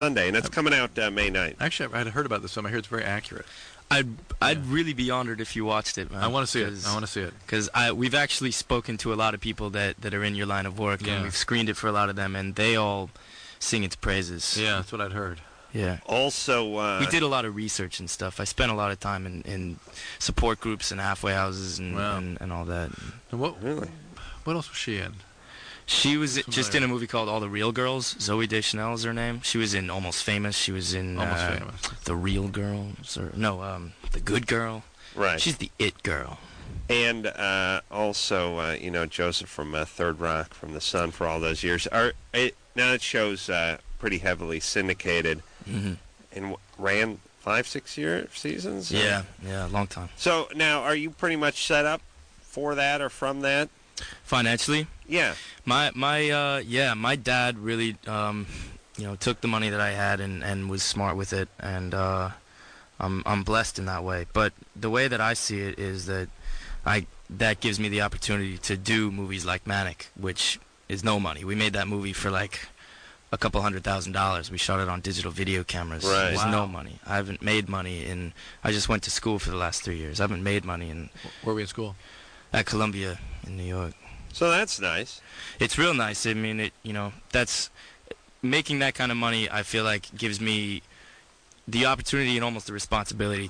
Sunday, and that's coming out May 9th. Actually, I'd heard about this film. I hear it's very accurate. I'd really be honored if you watched it, man. I want to see it. I want to see it. Because we've actually spoken to a lot of people that are in your line of work, and we've screened it for a lot of them, and they all sing its praises. Yeah, that's what I'd heard. Yeah. Also, we did a lot of research and stuff. I spent a lot of time in support groups and halfway houses and all that. And what else was she in? She was just in a movie called All the Real Girls. Zoe Deschanel is her name. She was in Almost Famous. She was in Almost Famous. The Real Girls. The Good Girl. Right. She's the it girl. And also, Joseph from Third Rock from The Sun for all those years. Now that show's pretty heavily syndicated and ran 5-6 seasons. Yeah, long time. So now, are you pretty much set up for that or from that? Financially? Yeah. My dad really took the money that I had and was smart with it, and I'm blessed in that way. But the way that I see it is that that gives me the opportunity to do movies like Manic, which is no money. We made that movie for like a couple $100,000. We shot it on digital video cameras. Right. There's no money. I haven't made money I just went to school for the last 3 years. I haven't made money Where were we in school? At Columbia in New York. So that's nice. It's real nice. I mean, that's making that kind of money. I feel like gives me the opportunity and almost the responsibility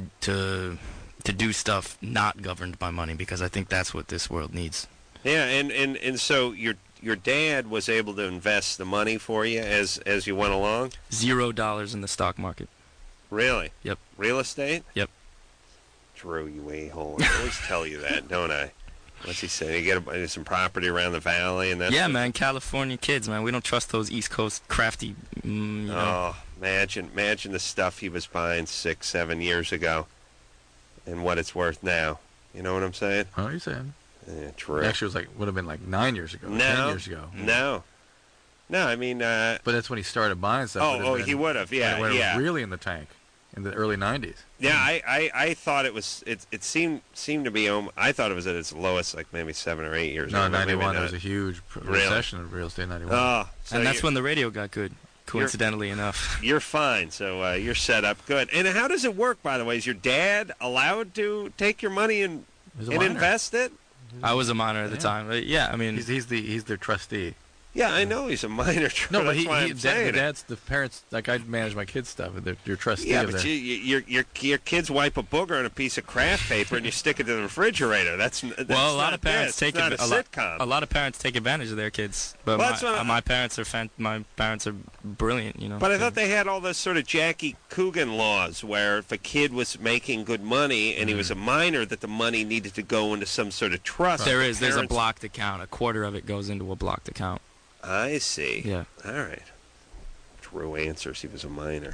to do stuff not governed by money, because I think that's what this world needs. Yeah, and so your dad was able to invest the money for you as you went along? $0 in the stock market. Really? Yep. Real estate? Yep. Drew, you a-hole. I always tell you that, don't I? What's he saying? You get some property around the valley, and that's... Yeah, man, California kids, man. We don't trust those East Coast crafty... Oh, imagine the stuff he was buying 6-7 years ago and what it's worth now. You know what I'm saying? Oh, you're saying? Yeah, true. Actually, would have been like 9 years ago, 10 years ago. No, I mean... but that's when he started buying stuff. He would have, yeah. When it was really in the tank in the early 90s. Yeah, I thought it was... It seemed to be... I thought it was at its lowest, like maybe 7 or 8 years ago. No, 91, there was a huge recession of real estate in 91. Oh, so and that's when the radio got good, coincidentally enough. You're fine, so you're set up good. And how does it work, by the way? Is your dad allowed to take your money and invest it? I was a minor at the time. But yeah, I mean... He's their trustee. Yeah, I know he's a minor. No, but the parents, like I manage my kids' stuff, and your trustee. Yeah, but your kids wipe a booger on a piece of craft paper and you stick it to the refrigerator. That's a lot of parents take not a sitcom. A lot of parents take advantage of their kids, but my parents are brilliant, But I thought they had all those sort of Jackie Coogan laws where if a kid was making good money and he was a minor, that the money needed to go into some sort of trust. There's a blocked account. A quarter of it goes into a blocked account. I see. Yeah. All right. Drew answers. He was a minor.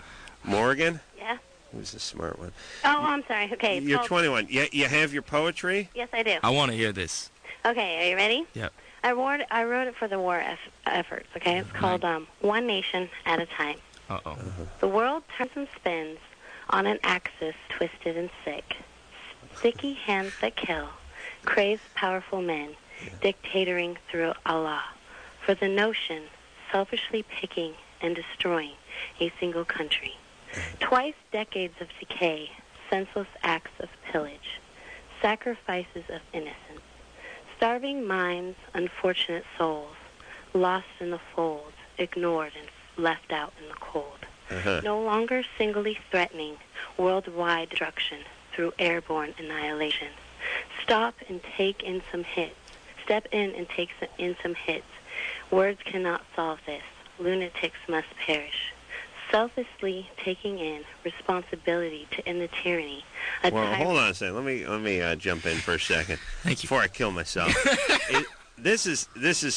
Morgan? Yeah? Who's the smart one? Oh, I'm sorry. Okay. You're 21. You have your poetry? Yes, I do. I want to hear this. Okay, are you ready? Yep. I wrote it for the war efforts, okay? It's called One Nation at a Time. Uh-oh. The world turns and spins on an axis twisted and sick. Sticky hands that kill, crazed powerful men, dictatoring through Allah. For the notion, selfishly picking and destroying a single country. Twice decades of decay, senseless acts of pillage, sacrifices of innocence, starving minds, unfortunate souls, lost in the folds, ignored and left out in the cold. No longer singly threatening worldwide destruction through airborne annihilation. Stop and take in some hits. Step in and take in some hits. Words cannot solve this. Lunatics must perish. Selflessly taking in responsibility to end the tyranny. Well, hold on a second. Let me jump in for a second. Thank you. Before I kill myself. This is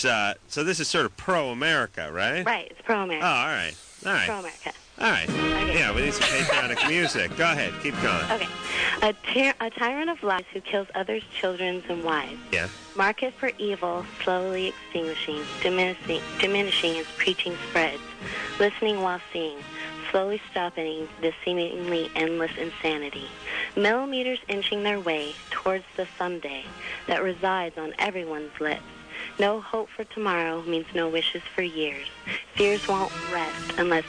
sort of pro-America, right? Right. It's pro-America. Oh, all right. Pro-America. All right. Okay. Yeah, we need some patriotic music. Go ahead. Keep going. Okay. A tyrant of lies who kills others' children and wives. Yeah. Market for evil slowly extinguishing, diminishing as preaching spreads. Listening while seeing, slowly stopping this seemingly endless insanity. Millimeters inching their way towards the someday that resides on everyone's lips. No hope for tomorrow means no wishes for years. Fears won't rest unless